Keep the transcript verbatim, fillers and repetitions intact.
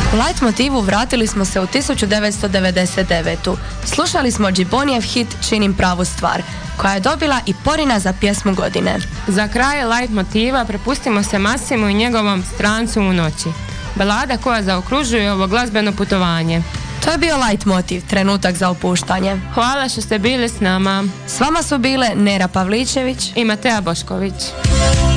U light motivu vratili smo se u tisuću devetsto devedeset devetu. Slušali smo Džibonijev hit Činim pravu stvar, koja je dobila i Porina za pjesmu godine. Za kraj light motiva prepustimo se Masimu i njegovom Strancu u noći. Balada koja zaokružuje ovo glazbeno putovanje. To je bio light motiv, trenutak za opuštanje. Hvala što ste bili s nama. S vama su bile Nera Pavličević i Matea Bošković.